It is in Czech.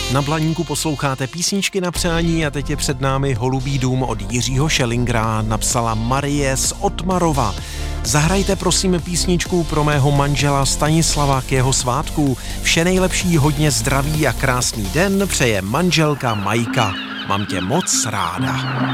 Na Blaníku posloucháte písničky na přání a teď je před námi Holubý dům od Jiřího Schellingra, napsala Marie z Otmarova. Zahrajte prosím písničku pro mého manžela Stanislava k jeho svátku. Vše nejlepší, hodně zdraví a krásný den přeje manželka Majka. Mám tě moc ráda.